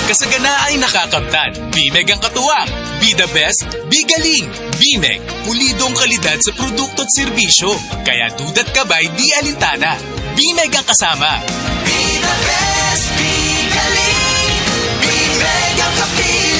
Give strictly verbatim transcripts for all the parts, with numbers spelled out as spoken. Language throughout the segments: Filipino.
Kasagana ay nakakaptan. Bimeg ang katuwang. Be the best, be galing. Bimeg, pulidong kalidad sa produkto at serbisyo. Kaya duda't kabay di alintana. Bimeg ang kasama. Be the best, be galing. Bimeg ang kapili.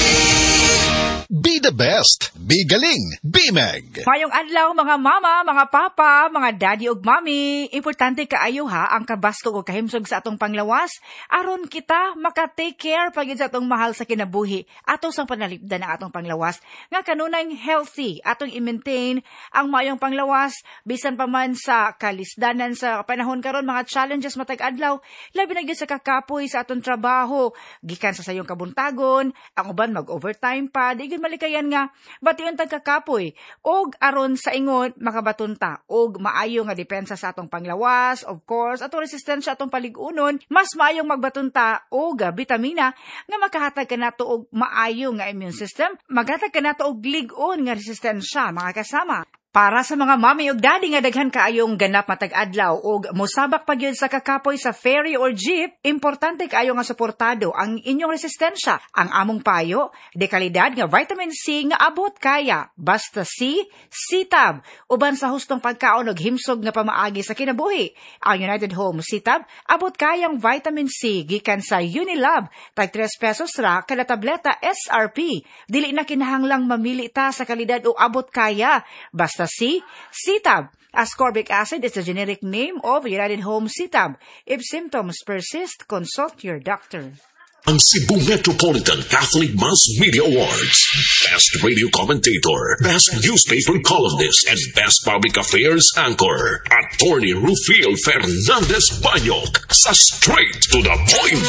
Be the best, be galing, Bimeg. Mayong adlaw mga mama, mga papa, mga daddy ug mami, importante kaayo ha ang kabastog o kahimsog sa atong panglawas aron kita maka-take care pagid sa atong mahal sa kinabuhi ato sang panalipdan ang atong panglawas nga kanunay healthy atong i-maintain ang mayong panglawas bisan pa man sa kalisdanan sa panahon karon mga challenges matag adlaw labi na gyud sa kakapoy sa atong trabaho gikan sa sayong kabuntagon ang uban mag-overtime pa di gyud malikayan nga bation tag kakapoy og aron sa ingon makabatunta og maayo nga depensa sa atong panglawas of course atong resistensya atong paligunon mas maayong magbatunta og bitamina nga makahatag kanato og maayo nga immune system maghatag kanato og lig-on nga resistensya mga kasama. Para sa mga mami ug daddy nga daghan kaayong ganap matag adlaw ug mosabak pa gyud sa kakapoy sa ferry or jeep, importante kaayo nga suportado ang inyong resistensya. Ang among payo, dekalidad nga vitamin C nga abot kaya, basta C, C-Tab, uban sa hustong pagkaon ug himsog nga pamaagi sa kinabuhi. Ang United Home C-Tab abot kayang vitamin C gikan sa Unilab, tag tres pesos ra kada tableta S R P. Dili na kinahanglang mamili ta sa kalidad o abot kaya, basta C, C-Tab. Ascorbic acid is the generic name of United Home C-Tab. If symptoms persist, consult your doctor. Ang Cebu Metropolitan Catholic Mass Media Awards. Best Radio Commentator, Best Newspaper Columnist, and Best Public Affairs Anchor. Attorney Rufil Fernandez Banyok sa Straight to the Point.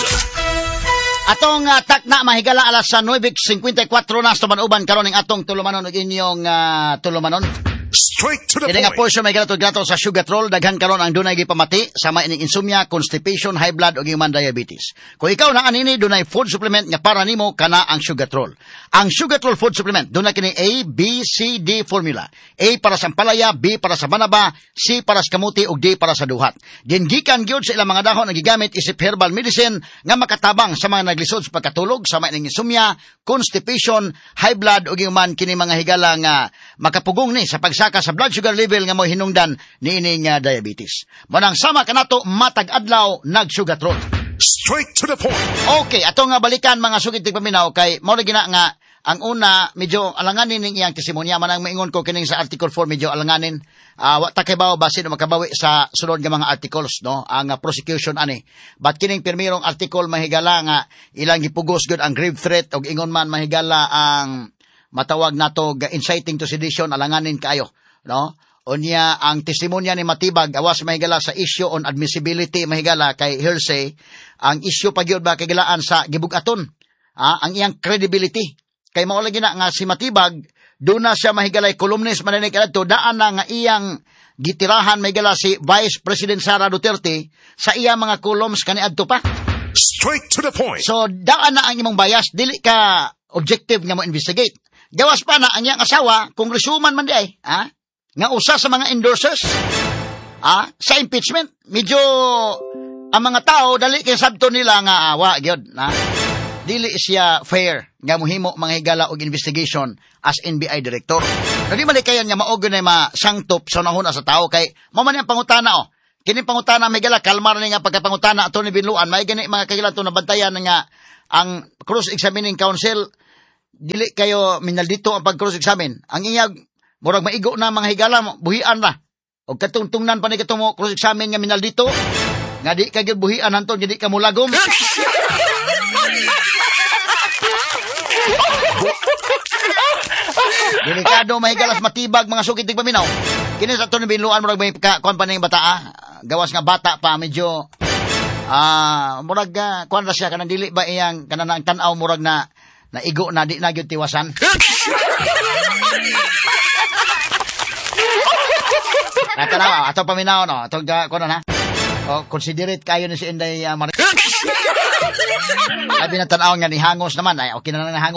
Atong uh, takna mahigala alas sa nine fifty-four na sa manuban karon ning atong tulumanon ug inyong uh, tulumanon. Straight to the Kini nga point. portion may galato gato sa Sugatrol daghan karon ang dunay gipamati sama ining insomnia, constipation, high blood ug human diabetes. Kung ikaw na anini dunay food supplement nga para nimo kana ang Sugatrol. Ang Sugatrol food supplement dunay kini A, B, C, D formula. A para sa palaya, B para sa banaba, C para sa kamuti ug D para sa duhat. Gingikan gyud sa ilang mga dahon nga gigamit isip herbal medicine nga makatabang sa mga naglisod sa pagkatulog sama ining insomnia, constipation, high blood ug human kini mga higala nga makapugong ni sa pagsaka sa blood sugar level nga mo hinungdan niining uh, diabetes. Manang sama kanato matag adlaw nag Sugatrol. Straight to the point. Okay, ato nga balikan mga sugid tigpaminaw kay mao na gina nga ang una medyo alanganin ning iyang testimonya manang maingon ko kining sa article four medyo alanganin. Uh, wa ta kay bawo basin makabawi sa sunod nga mga articles no ang uh, prosecution ani. But kining pirmirong article mahigala nga ilang gipugos gud ang grave threat og ingon man mahigala ang matawag nato inciting to sedition alanganin kaayo no. Unya ang testimonya ni matibag awas mahigala sa issue on admissibility mahigala kay hearsay ang issue pa gyud ba kagilaan sa gibugaton ah, ang iyang credibility kay mao lagi na nga si matibag do na siya mahigalay columnist maninig adto daan na nga iyang gitirahan mahigala si Vice President Sara Duterte sa iyang mga columns kaniadto pa. Straight to the point. So daan na ang imong bias dili ka objective nga mo investigate. Gawas pa na ang iyang asawa kongresuman man di ay ha nga usa sa mga endorsers ah, sa impeachment. Medyo ang mga tao dali kay sabto nila nga awa gyud na dili siya fair nga mohimo mga higala og investigation as N B I director. Dili man kayan nga mao gyud na masangtop sa nahuna sa tao kay mao man ang pangutana oh. Kini pangutana may gala kalmar ni nga pagkapangutana ato ni Binluan may gani mga kagilato na bantayan nga ang cross examining council dili kayo minaldito ang pag cross examine. Ang iyag murag maigo na mga higala, buhian na. O katungtungnan pa ni katong mo cross-examine nga minaldito, nga di ka gyud buhian hanton, di ka mulagom. Delikado mga higalas matibag mga sukit tigpaminaw. Kini sa ito ni Binluan, murag may kuwan pa na yung bata, ah. Gawas nga bata pa, medyo, ah, uh, murag, uh, kuwan na siya, kanang dili ba iyang, kanang ang tanaw, murag na, naigo na, di na gyud tiwasan. Natanaw, ato paminaw, no? Ato, kuno na? O, considerate kayo ni si Inday uh, Marie. Sabi na tanaw nga ni hangos naman. Ay, okay na lang na hangos.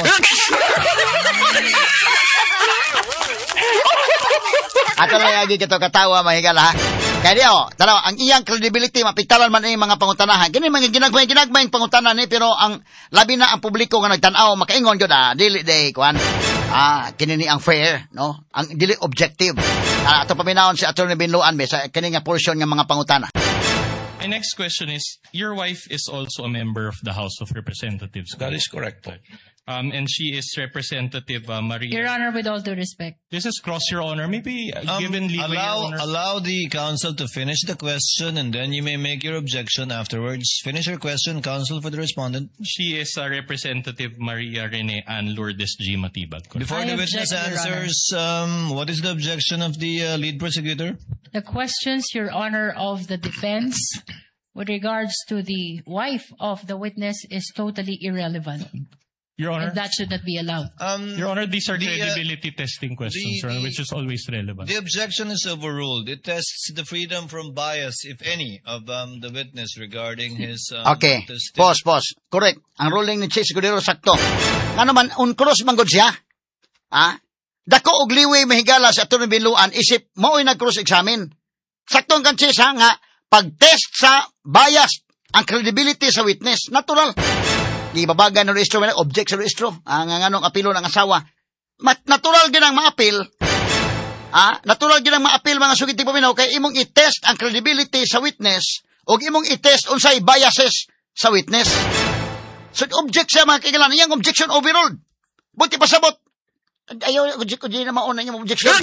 Ato lang lagi kito katawa, mahigala, ha? Kaya di, oh, tanaw, ang iyang credibility, mapitalan man yung mga pangutanahan. Kini mga ginagmay, ginagmay yung pangutanan ni, pero ang labi na ang publiko nga nagtanaw, makaingon yun, ah, dili day, kuan, ah, kini ni ang fair, no? Ang dili objective. Ah, ato paminahon si Atty. Binloan, be, sa kini nga portion ng mga pangutana. My next question is, your wife is also a member of the House of Representatives. That is correct. Um, and she is Representative uh, Maria. Your Honor, with all due respect. This is cross your honor. Maybe uh, Um, given leeway, Your allow, Honor. allow the counsel to finish the question and then you may make your objection afterwards. Finish your question, counsel, for the respondent. She is uh, Representative Maria Rene Ann Lourdes G. Matibag. Before I the witness object, Your answers, um, what is the objection of the uh, lead prosecutor? The questions, Your Honor, of the defense with regards to the wife of the witness is totally irrelevant. Your Honor, And that should not be allowed. Um, Your Honor, these are the, uh, credibility testing questions, the- Your Honor, the- which is always relevant. The objection is overruled. It tests the freedom from bias, if any, of um, the witness regarding his... Um, Okay. the state- Pause, pause. Correct. Ang ruling ni Chief Sigurero sakto. Nga naman, uncross man gud siya. Ha? Dako og liway mahigala sa Atty. Binloan isip mao'y nag-cross examine. Sakto ang kansis ha nga pag-test sa bias ang credibility sa witness. Natural. Ibabaga ng rehistro, object sa rehistro. Ang anong apilo ng asawa. Mat natural din ang ma-appeal. Ah, natural din ang ma-appeal mga sugid paminaw kay imong i-test ang credibility sa witness o imong i-test unsay biases sa witness. So object siya mga kailan, iyang objection overruled. Buti pasabot. Ayaw ko ko di na mauna yung objection.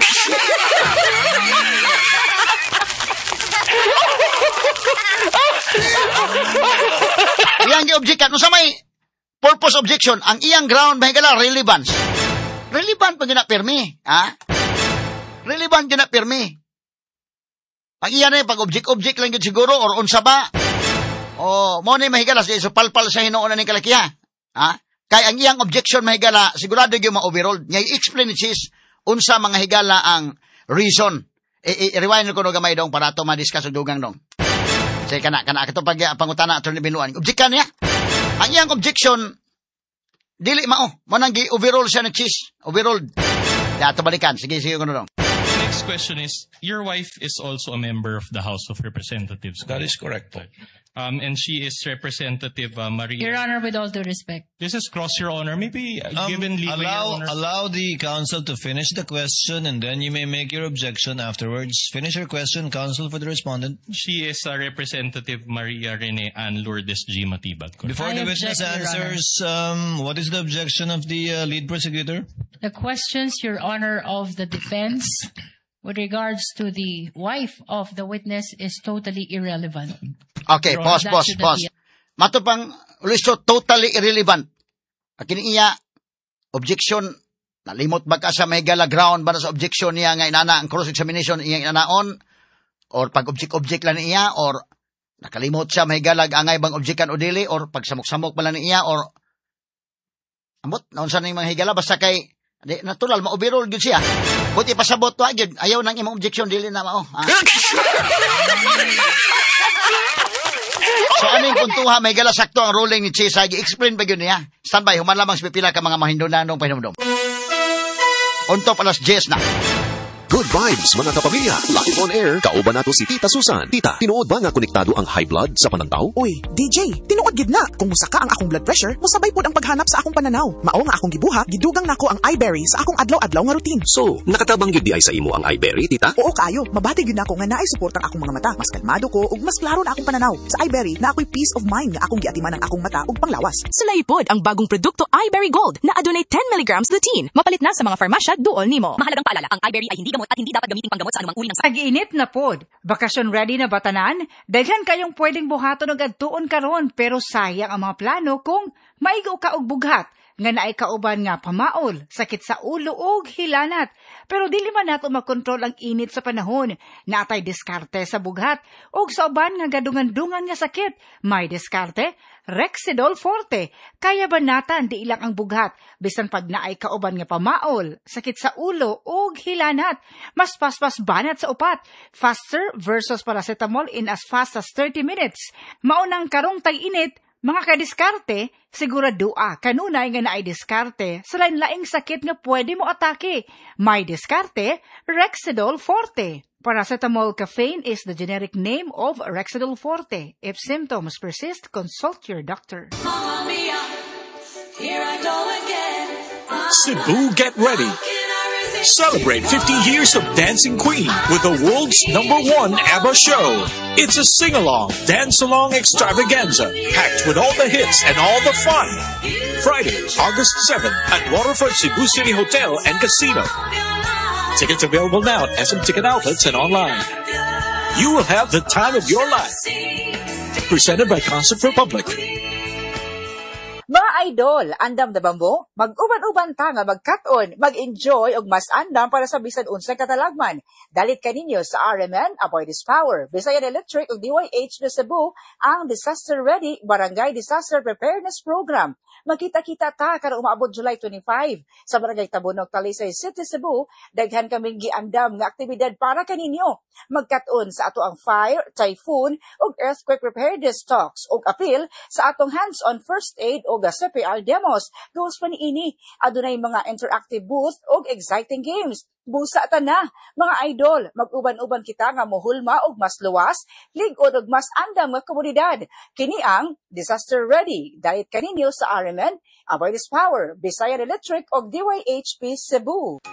Iyang gi-object ka no sa may purpose objection, ang iyang ground mahigala relevance. Relevant pa gina permi, ha? Relevant gina permi. Ang iyan ay pag-object-object lang yun siguro or unsa ba? O mo ni mahigala sa so palpal sa hinuon ni kalakiha. Ha? Kay ang iyang objection mahigala sigurado gyud ma-overruled. Nya i-explain ni sis unsa mga higala ang reason. I-rewind ko no gamay dong para to ma-discuss og dugang dong. Say kana kana kato pag pangutana Atty. Binloan. Object ka niya. Ang iyang objection dili mao mo nang gi-overrule siya ni sis. Overruled. Dato balikan. Sige sige kuno dong. Next question is, your wife is also a member of the House of Representatives. That is correct. Um, and she is Representative uh, Maria. Your Honor, with all due respect. This is cross your honor. Maybe uh, Um, given leeway, Your allow, Honor. allow the counsel to finish the question and then you may make your objection afterwards. Finish your question, counsel, for the respondent. She is uh, Representative Maria Rene Ann Lourdes G. Matibag. Before I the witness object, Your answers, um, what is the objection of the uh, lead prosecutor? The questions, Your Honor, of the defense with regards to the wife of the witness is totally irrelevant. Okay, Your pause, Honor, that pause, should not pause. be- Matupang listo totally irrelevant. Kini iya objection nalimot ba ka sa may gala ground ba na sa objection niya nga inana ang cross examination iya inanaon or pag object object lang niya or nakalimot siya may galag angay bang objectan o dili or pag samok-samok pa lang niya or amot naon sa ning mga higala basta kay di, natural ma-overrule gyud siya. Buti pasabot wa gyud ayaw nang imong objection dili na mao. Ha? So aning puntuha may gala sakto ang ruling ni Chisa gi-explain pa gyud niya. Standby human lamang sa pipila ka mga mahindunanong pahinumdum. Unto alas diyes na. Good vibes, mga kapamilya. Live on air, kauban nato si Tita Susan. Tita, tinuod ba nga konektado ang high blood sa panantaw? Uy, D J, tinuod gid na. Kung musaka ang akong blood pressure, musabay pod ang paghanap sa akong pananaw. Mao nga akong gibuhat, gidugang nako ang iBerry sa akong adlaw-adlaw nga routine. So, nakatabang yun di ay sa imo ang iBerry, Tita? Oo kayo, mabati gyud nako nga naay support ang akong mga mata. Mas kalmado ko ug mas klaro na akong pananaw. Sa iBerry na ako'y peace of mind nga akong giatiman ang akong mata ug panglawas. Sulaipod ang bagong produkto iBerry Gold na adunay ten milligrams lutein. Mapalit na sa mga farmasya duol nimo. Mahalagang paalala, ang iBerry ay hindi gamot at hindi dapat gamitin panggamot sa anumang uri ng sakit. Tag-init na pod. Bakasyon ready na batanan? Daghan kayong pwedeng buhaton og adtuon karon pero sayang ang mga plano kung maigo ka og bughat nga naay kauban nga pamaol, sakit sa ulo ug hilanat. Pero dili man nato makontrol ang init sa panahon. Natay diskarte sa bughat ug sa uban nga gadungan-dungan nga sakit. May diskarte, Rexidol Forte. Kaya banatan di ilang ang bughat bisan pag naay kauban nga pamaol, sakit sa ulo ug hilanat. Mas paspas banat sa upat. Faster versus paracetamol in as fast as thirty minutes. Maunang karong tag-init, mga kadiskarte, siguradua kanunay nga naay diskarte sa lain-laing sakit nga pwede mo atake. May diskarte, Rexidol Forte. Paracetamol caffeine is the generic name of Rexidol Forte. If symptoms persist, consult your doctor. Mamma mia, here I go again. Cebu, get ready. Celebrate fifty years of Dancing Queen with the world's number one ABBA show. It's a sing-along, dance-along extravaganza, packed with all the hits and all the fun. Friday, August seventh at Waterfront Cebu City Hotel and Casino. Tickets available now at S M Ticket Outlets and online. You will have the time of your life. Presented by Concert Republic. Mga idol, andam na ba mo? Mag-uban-uban ta nga mag-cut-on, mag-enjoy og mas andam para sa bisan unsay katalagman. Dalit kaninyo sa R M N, Avoid This Power, Visayan Electric ug D Y H na Cebu, ang Disaster Ready Barangay Disaster Preparedness Program. Magkita-kita ta karon umaabot July twenty-five sa Barangay Tabunog, Talisay City, Cebu. Daghan kaming giandam nga aktibidad para kaninyo. Mag-cut-on sa ato ang fire, typhoon ug earthquake preparedness talks ug appeal sa atong hands-on first aid ug C P R demos. Goals pa niini, adunay mga interactive booth ug exciting games. Busa ta na, mga idol, mag-uban-uban kita nga mohulma og mas luwas, lig-on og mas andam nga komunidad. Kini ang Disaster Ready. Dahil kaninyo sa R M N, Avoid This Power, Visayan Electric og D Y H P Cebu.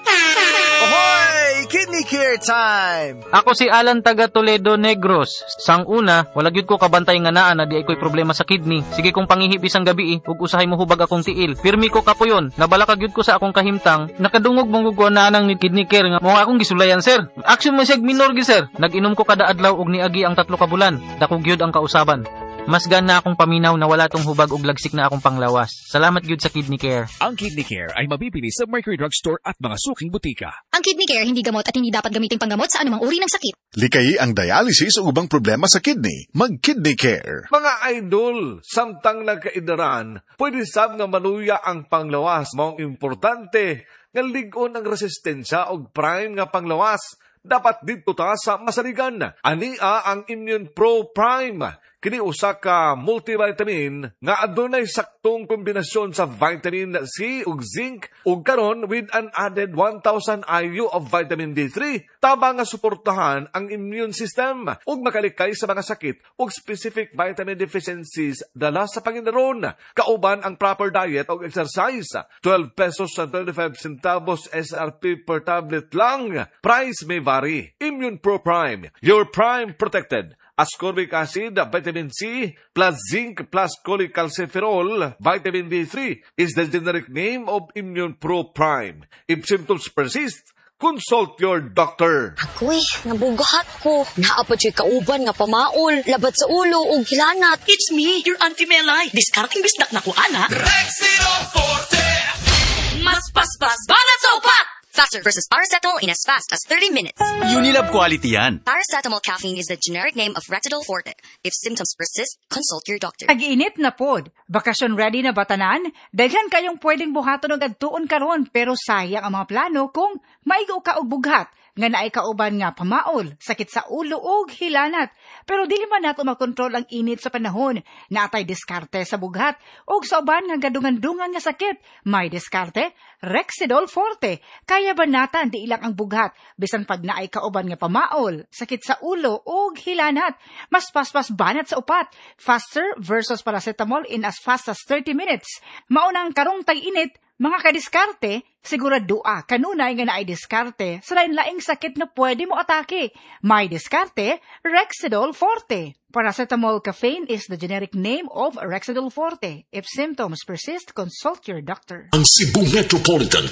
Ahoy! Kidney Care time! Ako si Alan taga Toledo Negros. Sang una, wala gyud ko kabantay nga naa na di ay ko'y problema sa kidney. Sige kong pangihip isang gabi ug usahay mo hubag akong tiil. Pirmi ko kapuyon, nabala ka gyud ko sa akong kahimtang. Nakadungog mong gugwa na nang ni kidney care nga mo akong gisulayan sir. Action mo sig minor gi sir. Nag-inom ko kada adlaw og niagi ang tatlo ka bulan. Dako gyud ang kausaban. Mas gana akong paminaw na wala tong hubag ug lagsik na akong panglawas. Salamat gyud sa Kidney Care. Ang Kidney Care ay mabibili sa Mercury Drugstore at mga suking butika. Ang Kidney Care hindi gamot at hindi dapat gamiting panggamot sa anumang uri ng sakit. Likayi ang dialysis o ubang problema sa kidney. Mag-Kidney Care. Mga idol, samtang nagkaidaran, pwede sab nga maluya ang panglawas. Maong importante nga ligon ang resistensya og prime nga panglawas. Dapat dito ta sa masaligan. Ania ang Immune Pro Prime. Kini usa ka multivitamin nga adunay saktong kombinasyon sa vitamin C ug zinc ug karon with an added one thousand I U of vitamin D three tabang nga suportahan ang immune system ug makalikay sa mga sakit ug specific vitamin deficiencies dala sa Panginoon. Kauban ang proper diet ug exercise. twelve pesos and twenty-five centavos S R P per tablet lang. Price may vary. Immune Pro Prime, your prime protected. Ascorbic acid, vitamin C, plus zinc, plus cholecalciferol, vitamin D three is the generic name of Immune Pro Prime. If symptoms persist, consult your doctor. Ako eh, nabugahat ko. Naapad siya kauban nga pamaol, labat sa ulo o gilanat. It's me, your Auntie Melay. Discarding bisdak na ko, ana. Rexidol Forte! Mas paspas, banat sa upat! Faster versus paracetamol in as fast as thirty minutes. Unilab quality yan. Paracetamol caffeine is the generic name of Rexidol Forte. If symptoms persist, consult your doctor. Tag-init na pod. Bakasyon ready na batanan? Daghan kayong pwedeng buhaton og adtuon karon pero sayang ang mga plano kung maigo ka og bughat nga naay kauban nga pamaol, sakit sa ulo ug hilanat. Pero dili man nato makontrol ang init sa panahon. Naatay diskarte sa bughat ug sa uban nga gadungan-dungan nga sakit. May diskarte, Rexidol Forte. Kaya banatan di ilang ang bughat bisan pag naay kauban nga pamaol, sakit sa ulo ug hilanat. Mas paspas banat sa upat. Faster versus paracetamol in as fast as thirty minutes. Maunang karong tag-init, mga kadiskarte, siguradua kanunay nga naay diskarte sa lain-laing sakit na pwede mo atake. May diskarte, Rexidol Forte. Paracetamol caffeine is the generic name of Rexidol Forte. If symptoms persist, consult your doctor. Ang Cebu Metropolitan